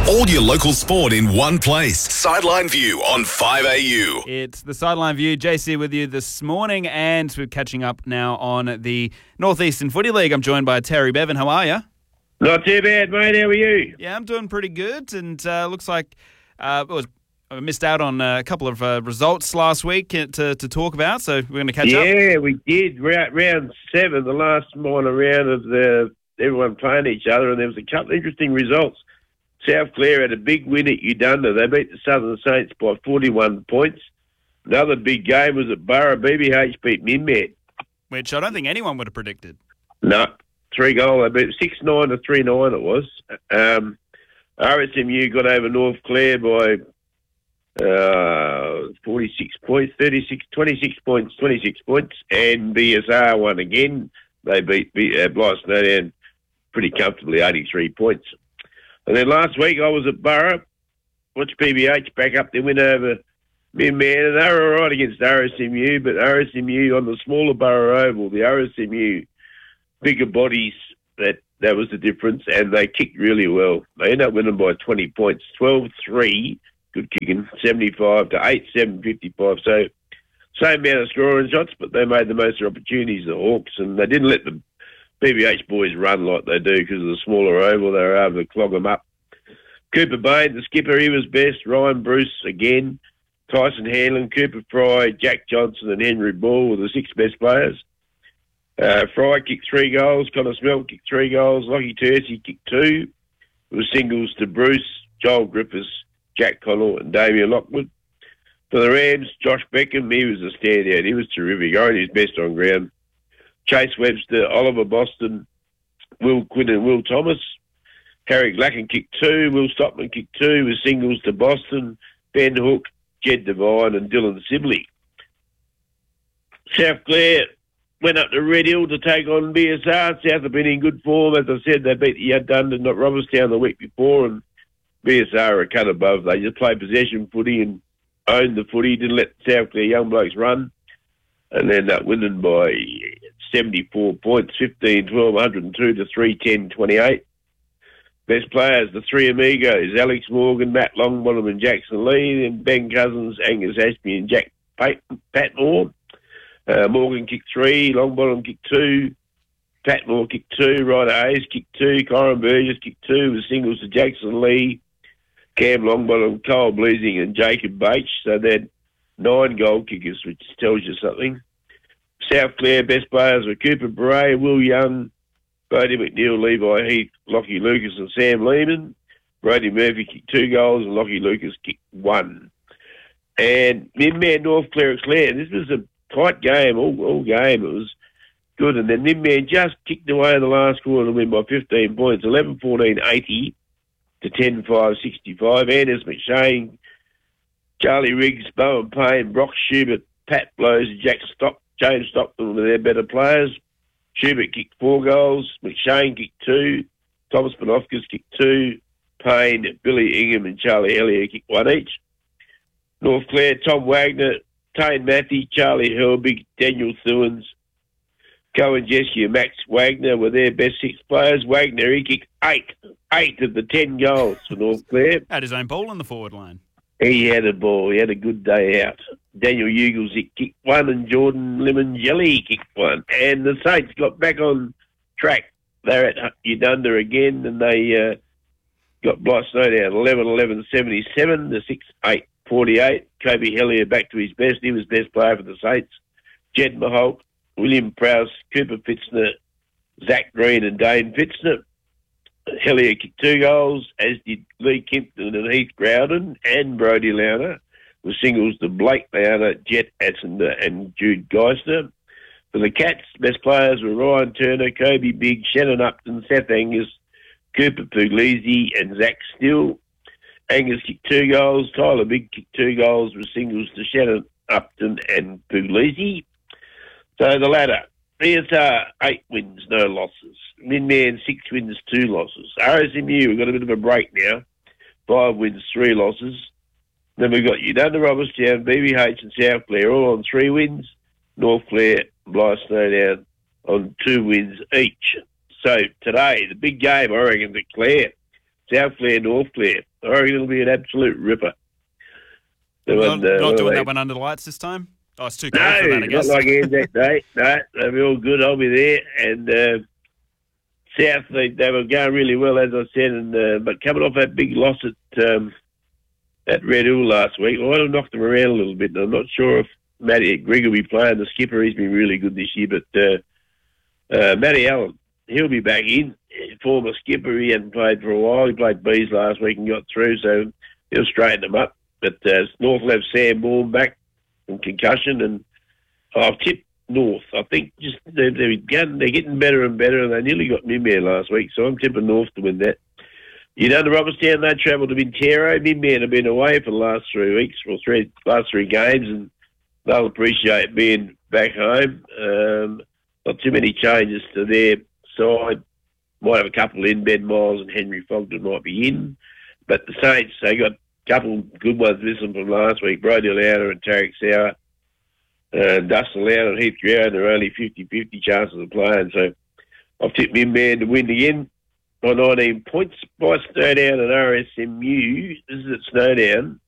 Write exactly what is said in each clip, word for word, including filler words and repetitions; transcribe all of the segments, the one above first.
All your local sport in one place. Sideline View on five A U. It's the Sideline View. J C with you this morning, and we're catching up now on the Northeastern Footy League. I'm joined by Terry Bevan. How are you? Not too bad, mate. How are you? Yeah, I'm doing pretty good, and uh, looks like uh, it was, I missed out on a couple of uh, results last week to, to talk about, so we're going to catch yeah, up. Yeah, we did. Round, round seven, the last minor round of the everyone playing each other, and there was a couple of interesting results. South Clare had a big win at Udunda. They beat the Southern Saints by forty-one points. Another big game was at Burra. B B H beat Minmet. Which I don't think anyone would have predicted. No, three goal. They beat six nine to three nine it was. Um, R S M U got over North Clare by uh, forty-six points, thirty-six, twenty-six points, twenty-six points, and B S R won again. They beat, beat uh, Blythe Snowdown pretty comfortably, eighty-three points. And then last week I was at Burra, watched B B H back up their win over Minmet, and they were all right against R S M U, but R S M U on the smaller Burra Oval, the R S M U bigger bodies, that, that was the difference, and they kicked really well. They ended up winning by twenty points, twelve three, good kicking, seventy-five to eight seven fifty-five. So same amount of scoring shots, but they made the most of opportunities, the Hawks, and they didn't let the B B H boys run like they do because of the smaller oval. They were able to clog them up. Cooper Bain, the skipper, he was best. Ryan Bruce again. Tyson Hanlon, Cooper Fry, Jack Johnson and Henry Ball were the six best players. Uh, Fry kicked three goals. Connor Smelt kicked three goals. Lockie Tursey kicked two. It was singles to Bruce, Joel Griffiths, Jack Connell and Damien Lockwood. For the Rams, Josh Beckham, he was a standout. He was terrific. I his best on ground. Chase Webster, Oliver Boston, Will Quinn and Will Thomas. Harry Glacken kicked two. Will Stockman kicked two with singles to Boston. Ben Hook, Jed Devine and Dylan Sibley. South Clare went up to Red Hill to take on B S R. South have been in good form. As I said, they beat the Udunda, not Robertstown the week before, and B S R are a cut above. They just played possession footy and owned the footy, didn't let South Clare young blokes run, and ended up winning by seventy-four points, fifteen twelve, one oh two to three ten twenty-eight. Best players, the three amigos, Alex Morgan, Matt Longbottom and Jackson Lee, and Ben Cousins, Angus Ashby and Jack Patmore. Uh, Morgan kicked three, Longbottom kicked two, Patmore kicked two, Ryder Hayes kicked two, Corin Burgess kicked two with singles to Jackson Lee, Cam Longbottom, Cole Bleasing and Jacob Bache. So they had nine goal kickers, which tells you something. South Clare best players were Cooper Bray, Will Young, Bodie McNeil, Levi Heath, Lockie Lucas and Sam Lehman. Brody Murphy kicked two goals and Lockie Lucas kicked one. And Minman North Clare Clare, this was a tight game, all, all game. It was good. And then Minman just kicked away in the last quarter to win by fifteen points, eleven fourteen eighty to ten five sixty-five. Anders McShane, Charlie Riggs, Bowen Payne, Brock Schubert, Pat Blows, Jack Stock, James Stockton were their better players. Schubert kicked four goals. McShane kicked two. Thomas Panofkas kicked two. Payne, Billy Ingham and Charlie Elliott kicked one each. North Clare, Tom Wagner, Tane Matthew, Charlie Helbig, Daniel Thuens, Cohen Jessie and Max Wagner were their best six players. Wagner, he kicked eight. Eight of the ten goals for North Clare. Had his own ball in the forward line. He had a ball. He had a good day out. Daniel Hugels kicked one and Jordan Lemon Jelly kicked one. And the Saints got back on track. They're at Udunda again, and they uh, got Blythe Snowdown eleven eleven seventy-seven to six eight forty-eight. Kobe Hellier back to his best. He was best player for the Saints. Jed Maholt, William Prowse, Cooper Fitzner, Zach Green and Dane Fitzner. Hellier kicked two goals, as did Lee Kimpton and Heath Growden and Brodie Lowner, with singles to Blake Lowner, Jet Atzinder and Jude Geister. For the Cats, best players were Ryan Turner, Kobe Bigg, Shannon Upton, Seth Angus, Cooper Puglisi and Zach Still. Angus kicked two goals, Tyler Bigg kicked two goals with singles to Shannon Upton and Puglisi. So the ladder, B S R, eight wins, no losses. Minman, six wins, two losses. R S M U, we've got a bit of a break now. Five wins, three losses. Then we've got Udunda, Robertstown, B B H and South Clare all on three wins. North Clare, Blythe Snowdown on two wins each. So today, the big game, I reckon, to Clare. South Clare, North Clare. I reckon it'll be an absolute ripper. The Not, one, uh, not well, doing they- that one under the lights this time? Oh, it's too cold No, for that, I not guess. like Anzac Day. No, they'll be all good. I'll be there. And uh, South, they, they were going really well, as I said. And uh, but coming off that big loss at um, at Red Hill last week, well, I've knocked them around a little bit. And I'm not sure if Matty Grigg will be playing. The skipper, he's been really good this year. But uh, uh, Matty Allen, he'll be back in. Former skipper, he hadn't played for a while. He played Bees last week and got through, so he'll straighten them up. But uh, North will have Sam Bourne back from concussion, and I've tipped North. I think just they're, they're, getting, they're getting better and better, and they nearly got Mimir last week, so I'm tipping North to win that. You know, to Robertstown, they travelled to Mintero. Mimir have been away for the last three weeks, or three last three games, and they'll appreciate being back home. Um, not too many changes to their side. Might have a couple in, Ben Miles and Henry Fogden might be in. But the Saints, they got a couple good ones missing from last week. Brody Lowder and Tarek Sauer. Uh, Dustin Lowder and Heath Green are only fifty-fifty chances of playing. So I've tipped my man to win again by nineteen points. By Snowdown and R S M U, this is at Snowdown.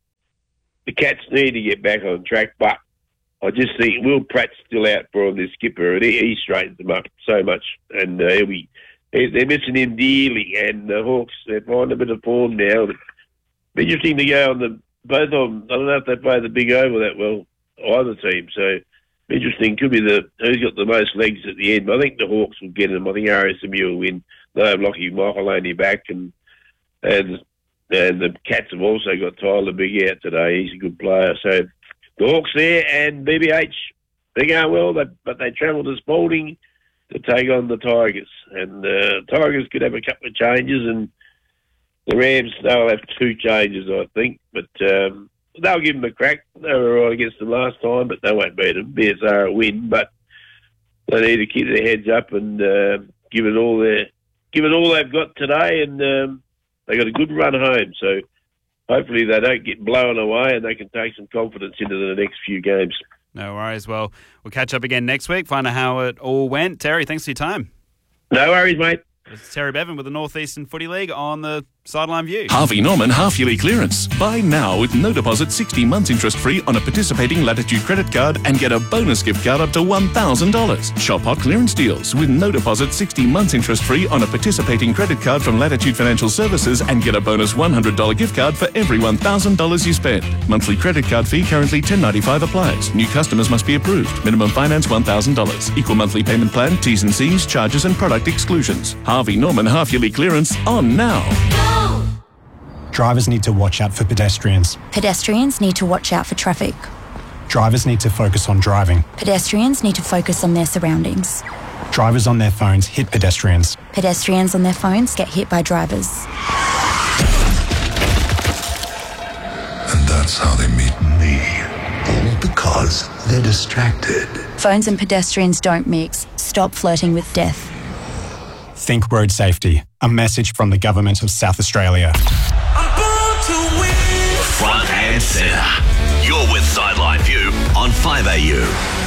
The Cats need to get back on track, but I just think Will Pratt's still out for this skipper, and he, he straightens them up so much. And uh, he'll be... They're missing him dearly, and the Hawks, they're finding a bit of form now. It'll be interesting to go on the, both of them. I don't know if they play the big over that well, either team. So, interesting. Could be the, who's got the most legs at the end. But I think the Hawks will get them. I think R S M U will win. They have Lockie Michaeloni back, and, and, and the Cats have also got Tyler Big out today. He's a good player. So, the Hawks there, and B B H, they're going well, they, but they travel to Spalding to take on the Tigers. And uh, Tigers could have a couple of changes, and the Rams, they'll have two changes, I think. But um, they'll give them a crack. They were right against them last time, but they won't beat them. B S R will win, but they need to keep their heads up and uh, give it all their, give it all they've got today, and um, they got a good run home. So hopefully they don't get blown away and they can take some confidence into the next few games. No worries. Well, we'll catch up again next week, find out how it all went. Terry, thanks for your time. No worries, mate. It's Terry Bevan with the North Eastern Footy League on the Sideline View. Harvey Norman half-yearly clearance. Buy now with no deposit, sixty months interest-free on a participating Latitude credit card and get a bonus gift card up to one thousand dollars. Shop hot clearance deals with no deposit, sixty months interest-free on a participating credit card from Latitude Financial Services and get a bonus one hundred dollars gift card for every one thousand dollars you spend. Monthly credit card fee currently ten dollars and ninety-five cents applies. New customers must be approved. Minimum finance one thousand dollars. Equal monthly payment plan, T's and C's, charges and product exclusions. Harvey Norman half-yearly clearance on now. Drivers need to watch out for pedestrians. Pedestrians need to watch out for traffic. Drivers need to focus on driving. Pedestrians need to focus on their surroundings. Drivers on their phones hit pedestrians. Pedestrians on their phones get hit by drivers. And that's how they meet me. All because they're distracted. Phones and pedestrians don't mix. Stop flirting with death. Think road safety. A message from the Government of South Australia. I'm born to win. Front and centre. You're with Sideline View on five A U.